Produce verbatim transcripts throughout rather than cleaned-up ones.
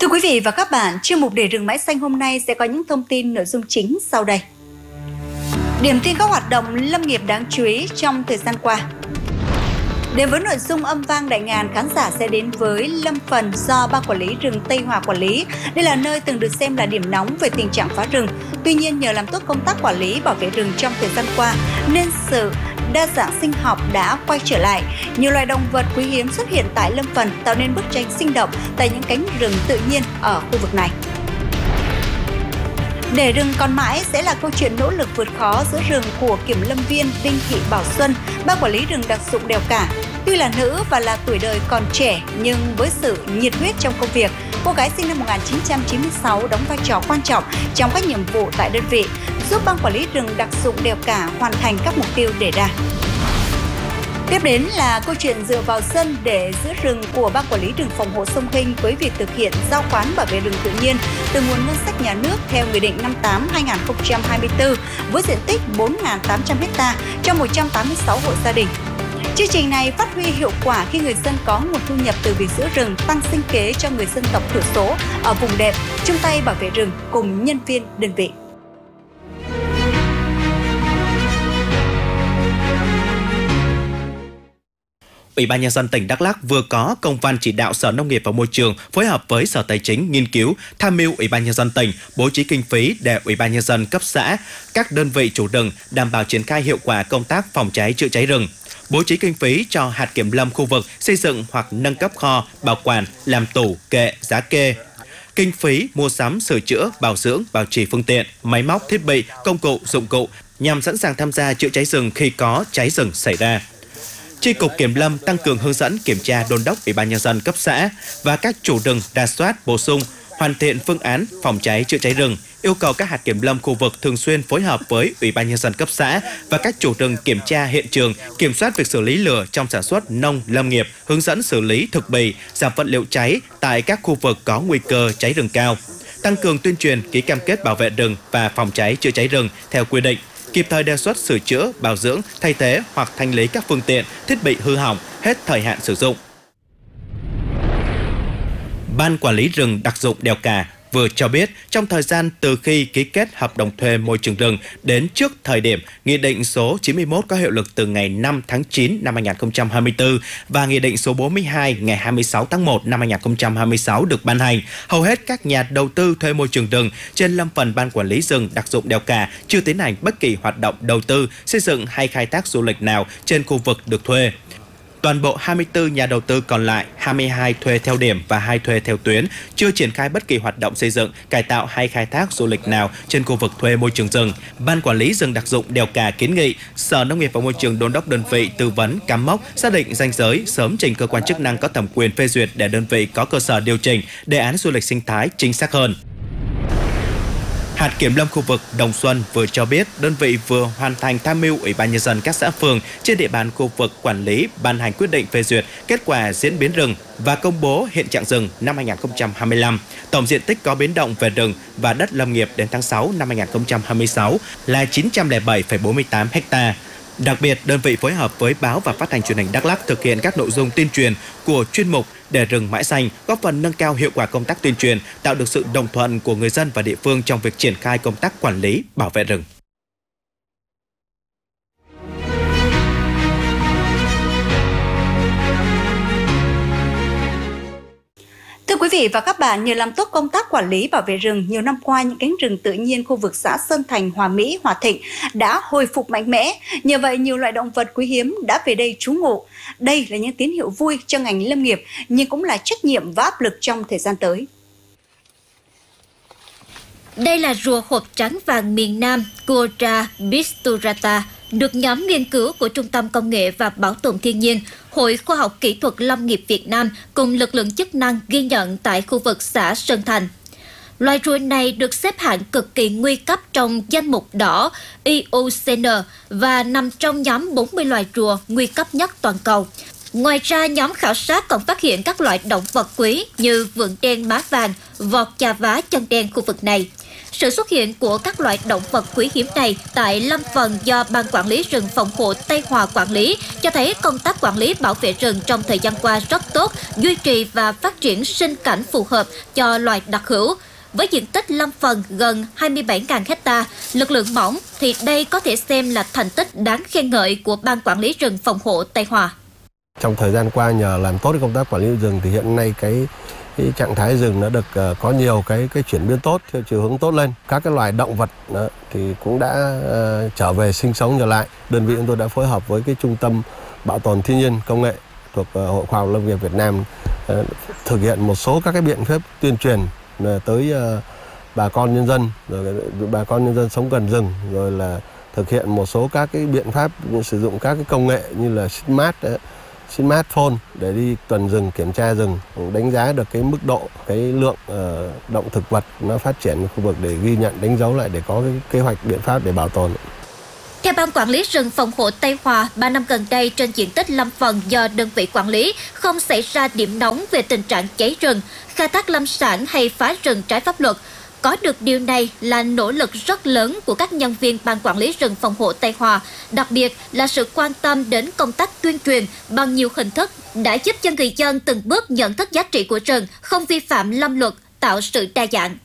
Thưa quý vị và các bạn, chuyên mục Để rừng mãi xanh hôm nay sẽ có những thông tin nội dung chính sau đây. Điểm tin các hoạt động lâm nghiệp đáng chú ý trong thời gian qua. Đến với nội dung âm vang đại ngàn, khán giả sẽ đến với lâm phần do Ban Quản lý rừng Tây Hòa quản lý. Đây là nơi từng được xem là điểm nóng về tình trạng phá rừng. Tuy nhiên, nhờ làm tốt công tác quản lý bảo vệ rừng trong thời gian qua, nên sự đa dạng sinh học đã quay trở lại. Nhiều loài động vật quý hiếm xuất hiện tại lâm phần, tạo nên bức tranh sinh động tại những cánh rừng tự nhiên ở khu vực này. Để rừng còn mãi sẽ là câu chuyện nỗ lực vượt khó giữa rừng của kiểm lâm viên Đinh Thị Bảo Xuân, Ban Quản lý rừng đặc dụng Đèo Cả. Tuy là nữ và là tuổi đời còn trẻ, nhưng với sự nhiệt huyết trong công việc, cô gái sinh năm một nghìn chín trăm chín mươi sáu đóng vai trò quan trọng trong các nhiệm vụ tại đơn vị, giúp Ban Quản lý rừng đặc dụng Đèo Cả hoàn thành các mục tiêu đề ra. Tiếp đến là câu chuyện dựa vào dân để giữ rừng của Ban Quản lý rừng phòng hộ sông Hinh với việc thực hiện giao khoán bảo vệ rừng tự nhiên từ nguồn ngân sách nhà nước theo Nghị định năm mươi tám trên hai nghìn không trăm hai mươi tư với diện tích bốn nghìn tám trăm ha cho một trăm tám mươi sáu hộ gia đình. Chương trình này phát huy hiệu quả khi người dân có nguồn thu nhập từ việc giữ rừng, tăng sinh kế cho người dân tộc thiểu số ở vùng đệm, chung tay bảo vệ rừng cùng nhân viên đơn vị. Ủy ban Nhân dân tỉnh Đắk Lắk vừa có công văn chỉ đạo Sở Nông nghiệp và Môi trường phối hợp với Sở Tài chính nghiên cứu, tham mưu Ủy ban Nhân dân tỉnh bố trí kinh phí để Ủy ban Nhân dân cấp xã, các đơn vị chủ rừng đảm bảo triển khai hiệu quả công tác phòng cháy chữa cháy rừng. Bố trí kinh phí cho hạt kiểm lâm khu vực xây dựng hoặc nâng cấp kho, bảo quản, làm tủ, kệ, giá kê. Kinh phí mua sắm, sửa chữa, bảo dưỡng, bảo trì phương tiện, máy móc, thiết bị, công cụ, dụng cụ nhằm sẵn sàng tham gia chữa cháy rừng khi có cháy rừng xảy ra. Chi cục Kiểm lâm tăng cường hướng dẫn kiểm tra đôn đốc Ủy ban Nhân dân cấp xã và các chủ rừng rà soát, bổ sung, hoàn thiện phương án phòng cháy chữa cháy rừng, yêu cầu các hạt kiểm lâm khu vực thường xuyên phối hợp với Ủy ban Nhân dân cấp xã và các chủ rừng kiểm tra hiện trường, kiểm soát việc xử lý lửa trong sản xuất nông lâm nghiệp, hướng dẫn xử lý thực bì, giảm vật liệu cháy tại các khu vực có nguy cơ cháy rừng cao, tăng cường tuyên truyền ký cam kết bảo vệ rừng và phòng cháy chữa cháy rừng theo quy định, kịp thời đề xuất sửa chữa, bảo dưỡng, thay thế hoặc thanh lý các phương tiện, thiết bị hư hỏng hết thời hạn sử dụng. Ban Quản lý rừng đặc dụng Đèo Cả vừa cho biết trong thời gian từ khi ký kết hợp đồng thuê môi trường rừng đến trước thời điểm Nghị định số chín mươi mốt có hiệu lực từ ngày năm tháng chín năm hai nghìn không trăm hai mươi tư và Nghị định số bốn mươi hai ngày hai mươi sáu tháng một năm hai nghìn không trăm hai mươi sáu được ban hành, hầu hết các nhà đầu tư thuê môi trường rừng trên lâm phần Ban Quản lý rừng đặc dụng Đèo Cả chưa tiến hành bất kỳ hoạt động đầu tư, xây dựng hay khai thác du lịch nào trên khu vực được thuê. Toàn bộ hai mươi tư nhà đầu tư còn lại, hai mươi hai thuê theo điểm và hai thuê theo tuyến, chưa triển khai bất kỳ hoạt động xây dựng, cải tạo hay khai thác du lịch nào trên khu vực thuê môi trường rừng. Ban Quản lý rừng đặc dụng Đèo Cả kiến nghị Sở Nông nghiệp và Môi trường đôn đốc đơn vị tư vấn cắm mốc, xác định ranh giới, sớm trình cơ quan chức năng có thẩm quyền phê duyệt để đơn vị có cơ sở điều chỉnh đề án du lịch sinh thái chính xác hơn. Hạt kiểm lâm khu vực Đồng Xuân vừa cho biết đơn vị vừa hoàn thành tham mưu Ủy ban Nhân dân các xã phường trên địa bàn khu vực quản lý ban hành quyết định phê duyệt kết quả diễn biến rừng và công bố hiện trạng rừng năm hai nghìn không trăm hai mươi lăm. Tổng diện tích có biến động về rừng và đất lâm nghiệp đến tháng sáu năm hai nghìn không trăm hai mươi sáu là chín trăm lẻ bảy phẩy bốn mươi tám ha. Đặc biệt, đơn vị phối hợp với báo và phát thanh truyền hình Đắk Lắk thực hiện các nội dung tuyên truyền của chuyên mục Để rừng mãi xanh, góp phần nâng cao hiệu quả công tác tuyên truyền, tạo được sự đồng thuận của người dân và địa phương trong việc triển khai công tác quản lý, bảo vệ rừng. Thưa quý vị và các bạn, nhờ làm tốt công tác quản lý bảo vệ rừng, nhiều năm qua những cánh rừng tự nhiên khu vực xã Sơn Thành, Hòa Mỹ, Hòa Thịnh đã hồi phục mạnh mẽ. Nhờ vậy, nhiều loại động vật quý hiếm đã về đây trú ngụ. Đây là những tín hiệu vui cho ngành lâm nghiệp, nhưng cũng là trách nhiệm và áp lực trong thời gian tới. Đây là rùa hộp trắng vàng miền Nam Coora bisturata, được nhóm nghiên cứu của Trung tâm Công nghệ và Bảo tồn Thiên nhiên, Hội Khoa học Kỹ thuật Lâm nghiệp Việt Nam cùng lực lượng chức năng ghi nhận tại khu vực xã Sơn Thành. Loài rùa này được xếp hạng cực kỳ nguy cấp trong danh mục đỏ I U C N và nằm trong nhóm bốn mươi loài rùa nguy cấp nhất toàn cầu. Ngoài ra, nhóm khảo sát còn phát hiện các loại động vật quý như vượn đen má vàng, vọt chà vá chân đen khu vực này. Sự xuất hiện của các loại động vật quý hiếm này tại lâm phần do Ban Quản lý rừng phòng hộ Tây Hòa quản lý cho thấy công tác quản lý bảo vệ rừng trong thời gian qua rất tốt, duy trì và phát triển sinh cảnh phù hợp cho loài đặc hữu. Với diện tích lâm phần gần hai mươi bảy nghìn ha, lực lượng mỏng thì đây có thể xem là thành tích đáng khen ngợi của Ban Quản lý rừng phòng hộ Tây Hòa. Trong thời gian qua nhờ làm tốt công tác quản lý rừng thì hiện nay cái, cái trạng thái rừng nó được uh, có nhiều cái cái chuyển biến tốt theo chiều hướng tốt lên. Các cái loài động vật đó, thì cũng đã uh, trở về sinh sống trở lại. Đơn vị chúng tôi đã phối hợp với cái Trung tâm Bảo tồn Thiên nhiên Công nghệ thuộc uh, Hội Khoa học Lâm nghiệp Việt Nam uh, thực hiện một số các cái biện pháp tuyên truyền uh, tới uh, bà con nhân dân, rồi bà con nhân dân sống gần rừng, rồi là thực hiện một số các cái biện pháp sử dụng các cái công nghệ như là smart uh, smartphone để đi tuần rừng, kiểm tra rừng, đánh giá được cái mức độ, cái lượng uh, động thực vật nó phát triển ở khu vực để ghi nhận, đánh dấu lại để có cái kế hoạch biện pháp để bảo tồn. Theo Ban Quản lý rừng phòng hộ Tây Hòa, ba năm gần đây trên diện tích lâm phần do đơn vị quản lý không xảy ra điểm nóng về tình trạng cháy rừng, khai thác lâm sản hay phá rừng trái pháp luật. Có được điều này là nỗ lực rất lớn của các nhân viên Ban Quản lý rừng phòng hộ Tây Hòa, đặc biệt là sự quan tâm đến công tác tuyên truyền bằng nhiều hình thức đã giúp cho người dân từng bước nhận thức giá trị của rừng, không vi phạm lâm luật, tạo sự đa dạng.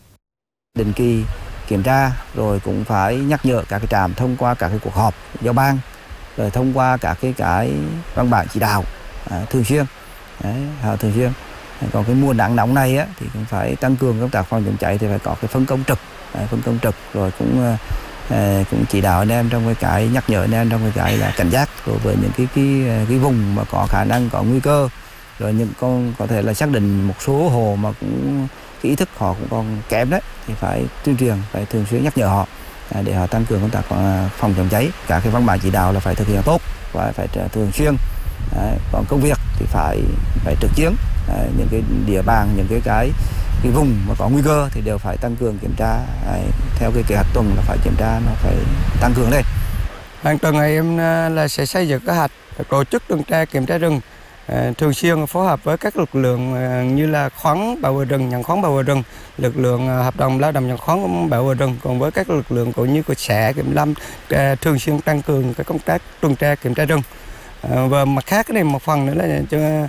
Định kỳ kiểm tra rồi cũng phải nhắc nhở các cái trạm thông qua các cái cuộc họp giao ban, rồi thông qua các cái cái văn bản chỉ đạo à, thường xuyên, đấy, thường xuyên. Còn cái mùa nắng nóng này á, thì cũng phải tăng cường công tác phòng chống cháy thì phải có cái phân công trực, phân công trực rồi cũng cũng chỉ đạo anh em trong cái cái nhắc nhở anh em trong cái cái là cảnh giác đối với những cái cái cái vùng mà có khả năng có nguy cơ, rồi những con có thể là xác định một số hồ mà cũng cái ý thức họ cũng còn kém đấy thì phải tuyên truyền, phải thường xuyên nhắc nhở họ để họ tăng cường công tác phòng chống cháy. Cả cái văn bản chỉ đạo là phải thực hiện tốt và phải thường xuyên. Đấy, còn công việc thì phải phải trực chiến. Đấy, những cái địa bàn, những cái cái cái vùng mà có nguy cơ thì đều phải tăng cường kiểm tra. Đấy, theo cái kế hoạch tuần là phải kiểm tra, nó phải tăng cường lên. Hàng tuần này em là sẽ xây dựng kế hoạch tổ chức tuần tra kiểm tra rừng, thường xuyên phối hợp với các lực lượng như là khoán bảo vệ rừng, nhận khoán bảo vệ rừng, lực lượng hợp đồng lao động nhận khoán bảo vệ rừng, còn với các lực lượng cũng như của xã kiểm lâm thường xuyên tăng cường cái công tác tuần tra kiểm tra rừng. Và mặt khác cái này một phần nữa là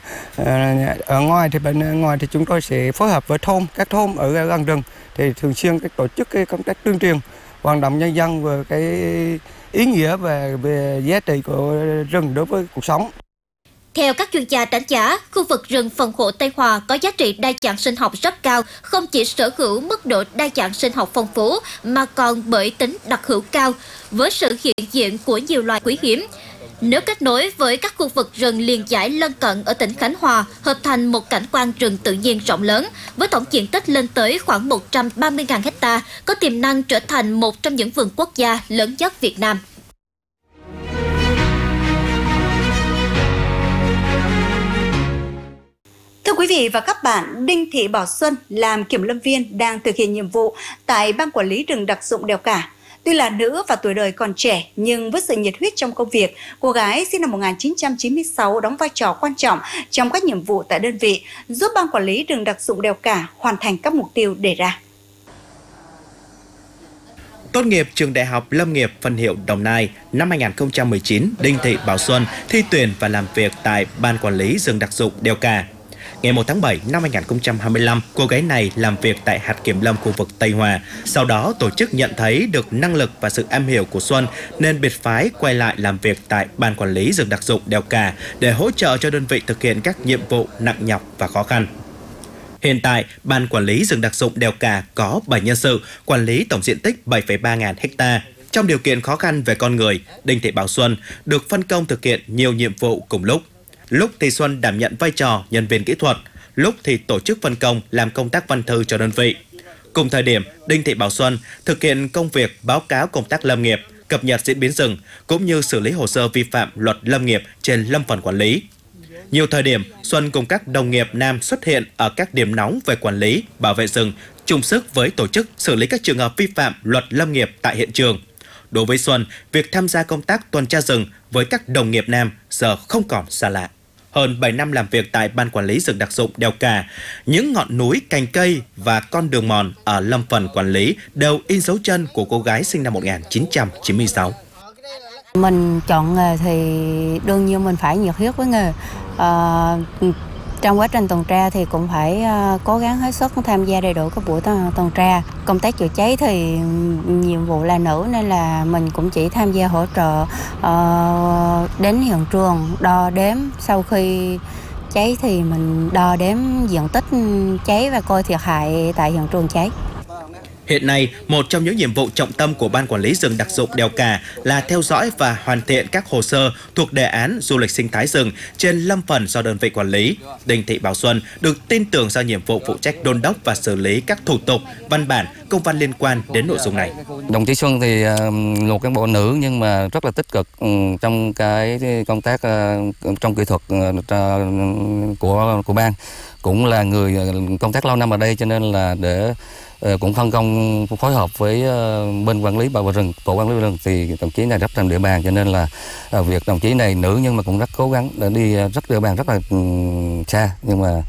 ở ngoài thì bên ngoài thì chúng tôi sẽ phối hợp với thôn, các thôn ở gần rừng thì thường xuyên cái tổ chức cái công tác tuyên truyền vận động nhân dân về cái ý nghĩa về về giá trị của rừng đối với cuộc sống. Theo các chuyên gia đánh giá, khu vực rừng phòng hộ Tây Hòa có giá trị đa dạng sinh học rất cao, không chỉ sở hữu mức độ đa dạng sinh học phong phú mà còn bởi tính đặc hữu cao với sự hiện diện của nhiều loài quý hiếm. Nếu kết nối với các khu vực rừng liền dải lân cận ở tỉnh Khánh Hòa, hợp thành một cảnh quan rừng tự nhiên rộng lớn, với tổng diện tích lên tới khoảng một trăm ba mươi nghìn ha, có tiềm năng trở thành một trong những vườn quốc gia lớn nhất Việt Nam. Thưa quý vị và các bạn, Đinh Thị Bảo Xuân làm kiểm lâm viên đang thực hiện nhiệm vụ tại Ban Quản lý rừng đặc dụng Đèo Cả. Tuy là nữ và tuổi đời còn trẻ, nhưng với sự nhiệt huyết trong công việc, cô gái sinh năm một nghìn chín trăm chín mươi sáu đóng vai trò quan trọng trong các nhiệm vụ tại đơn vị, giúp Ban Quản lý rừng đặc dụng Đèo Cả hoàn thành các mục tiêu đề ra. Tốt nghiệp trường Đại học Lâm nghiệp phân hiệu Đồng Nai năm hai nghìn không trăm mười chín, Đinh Thị Bảo Xuân thi tuyển và làm việc tại Ban Quản lý rừng đặc dụng Đèo Cả. Ngày một tháng bảy năm hai nghìn không trăm hai mươi lăm, cô gái này làm việc tại hạt kiểm lâm khu vực Tây Hòa. Sau đó, tổ chức nhận thấy được năng lực và sự am hiểu của Xuân nên biệt phái quay lại làm việc tại Ban Quản lý rừng đặc dụng Đèo Cả để hỗ trợ cho đơn vị thực hiện các nhiệm vụ nặng nhọc và khó khăn. Hiện tại, Ban Quản lý rừng đặc dụng Đèo Cả có bảy nhân sự, quản lý tổng diện tích bảy phẩy ba nghìn ha. Trong điều kiện khó khăn về con người, Đinh Thị Bảo Xuân được phân công thực hiện nhiều nhiệm vụ cùng lúc. Lúc thì Xuân đảm nhận vai trò nhân viên kỹ thuật, lúc thì tổ chức phân công làm công tác văn thư cho đơn vị. Cùng thời điểm, Đinh Thị Bảo Xuân thực hiện công việc báo cáo công tác lâm nghiệp, cập nhật diễn biến rừng, cũng như xử lý hồ sơ vi phạm luật lâm nghiệp trên lâm phần quản lý. Nhiều thời điểm, Xuân cùng các đồng nghiệp nam xuất hiện ở các điểm nóng về quản lý, bảo vệ rừng, chung sức với tổ chức xử lý các trường hợp vi phạm luật lâm nghiệp tại hiện trường. Đối với Xuân, việc tham gia công tác tuần tra rừng với các đồng nghiệp nam giờ không còn xa lạ. Hơn bảy năm làm việc tại Ban Quản lý rừng đặc dụng đèo Cả, những ngọn núi, cành cây và con đường mòn ở lâm phần quản lý đều in dấu chân của cô gái sinh năm một nghìn chín trăm chín mươi sáu. Mình chọn nghề thì đương nhiên mình phải nhiệt huyết với nghề. À, trong quá trình tuần tra thì cũng phải uh, cố gắng hết sức tham gia đầy đủ các buổi tuần tra. Công tác chữa cháy thì nhiệm vụ là nữ nên là mình cũng chỉ tham gia hỗ trợ uh, đến hiện trường, đo đếm. Sau khi cháy thì mình đo đếm diện tích cháy và coi thiệt hại tại hiện trường cháy. Hiện nay, một trong những nhiệm vụ trọng tâm của Ban Quản lý rừng đặc dụng đèo Cả là theo dõi và hoàn thiện các hồ sơ thuộc đề án du lịch sinh thái rừng trên lâm phần do đơn vị quản lý. Đinh Thị Bảo Xuân được tin tưởng giao nhiệm vụ phụ trách đôn đốc và xử lý các thủ tục, văn bản, công văn liên quan đến nội dung này. Đồng chí Xuân thì một cán bộ nữ nhưng mà rất là tích cực trong cái công tác trong kỹ thuật của của ban, cũng là người công tác lâu năm ở đây cho nên là để cũng phân công phối hợp với bên quản lý bảo vệ rừng, tổ quản lý rừng thì đồng chí này rất rành địa bàn cho nên là việc đồng chí này nữ nhưng mà cũng rất cố gắng để đi rất địa bàn rất là xa nhưng mà